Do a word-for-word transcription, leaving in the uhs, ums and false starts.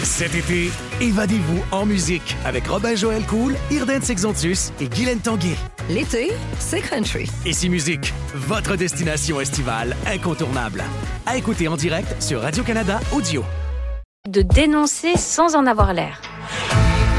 Cet été, évadez-vous en musique avec Robin-Joël Cool, Irden Sexontus et Guylaine Tanguay. L'été, c'est country. Ici Musique, votre destination estivale incontournable. À écouter en direct sur Radio-Canada Audio. De dénoncer sans en avoir l'air.